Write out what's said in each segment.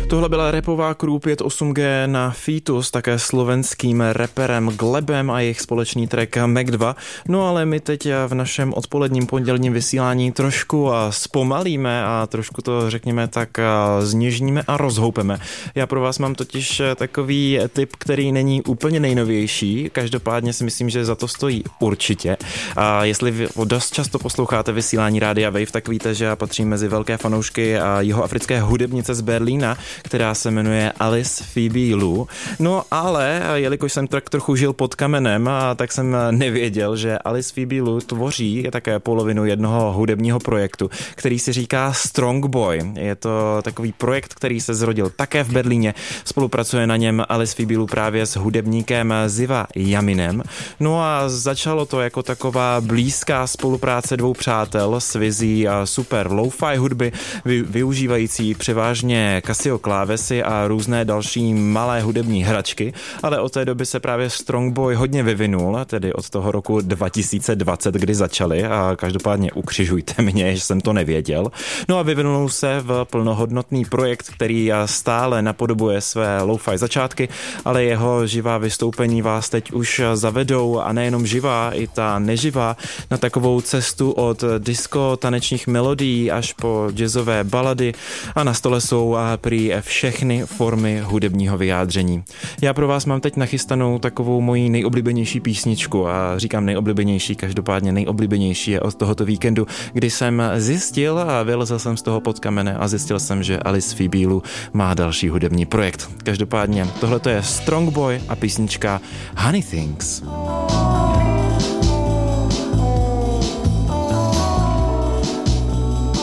Tohle byla rapová crew 58G na featu s také slovenským raperem Glebem a jejich společný track Mac 2. No ale my teď v našem odpoledním pondělním vysílání trošku zpomalíme a trošku to řekněme tak zněžníme a rozhoupeme. Já pro vás mám totiž takový tip, který není úplně nejnovější, každopádně si myslím, že za to stojí určitě. A jestli vy dost často posloucháte vysílání Rádia Wave, tak víte, že já patřím mezi velké fanoušky jihoafrické hudebnice z Berlína, která se jmenuje Alice Phoebe Lou. No ale, jelikož jsem tak trochu žil pod kamenem, tak jsem nevěděl, že Alice Phoebe Lou tvoří také polovinu jednoho hudebního projektu, který se říká Strong Boy. Je to takový projekt, který se zrodil také v Berlíně. Spolupracuje na něm Alice Phoebe Lou právě s hudebníkem Ziva Jaminem. No a začalo to jako taková blízká spolupráce dvou přátel s vizí super lo-fi hudby, využívající převážně Casio klávesy a různé další malé hudební hračky, ale od té doby se právě Strong Boy hodně vyvinul, tedy od toho roku 2020, kdy začali, a každopádně ukřižujte mě, že jsem to nevěděl. No a vyvinul se v plnohodnotný projekt, který stále napodobuje své lo-fi začátky, ale jeho živá vystoupení vás teď už zavedou, a nejenom živá, i ta neživá, na takovou cestu od disco tanečních melodií až po jazzové balady, a na stole jsou prý všechny formy hudebního vyjádření. Já pro vás mám teď nachystanou takovou moji nejoblíbenější písničku, a říkám nejoblíbenější, každopádně nejoblíbenější je od tohoto víkendu, kdy jsem zjistil a vylezl jsem z toho pod kamene a zjistil jsem, že Alice Phoebe Lou má další hudební projekt. Každopádně tohle je Strong Boy a písnička Honey Things.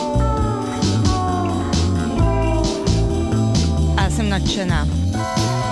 Jsem nadšená.